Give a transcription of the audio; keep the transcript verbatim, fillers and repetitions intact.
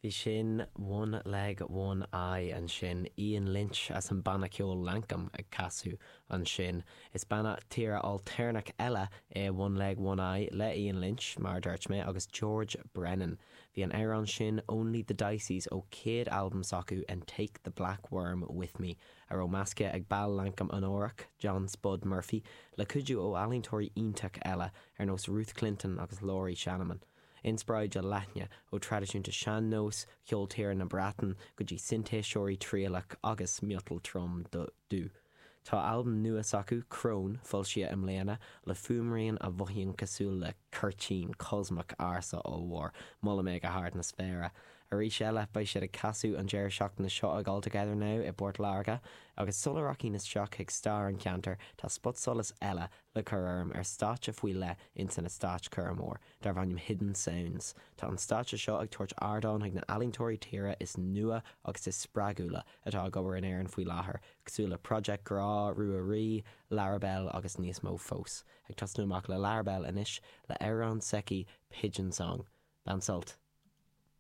Bhí sin one leg one eye an sin Ian Lynch as an banna ceol Lancam ag casú an sin. Is banna tíre alternach eile é one leg one eye le Ian Lynch mar dúirt mé agus George Brennan. Bhí an air an sin Only the Diceys ó céad album sacu and Take the Black Worm With Me ar ó masce ag ball Lancam an órach John Spud Murphy le cuidiú ó alíntóirí iontach eile ar nós Ruth Clinton agus Laurie Shanaman. Inspiraid de leithne ó tradiisiúnta sean nós cheoltéir na Bratan go dtí sintéisiúirí tríalach agus miotal trom dú. Tá album nua sacu Crone fuilse im léana le fumaíonn a bhuaíonn cosúil le Curtín cosmach arsa ó mhór mola méid a hard na sféra. A rís eile ba siad a casú an deir seach na seo ag altogether now i Bort Larga agus solarachí na seach ag star an ceantar tá spot solas eile le churm ar stáit a bhuail le inta na stáit churmór dar bhainnim Hidden Sounds. Tá an stáit seo ag tuairt ardán ag na alíntóirí tíre is nua agus is sprágúla atá gobar an éireann faoi láthair cosúla Project Grá, Ruarí, Larabelle agus níos mó fós. Ag tasnú amach le Larabelle inis le Aaron Secchi Pigeon Song. Ban sult.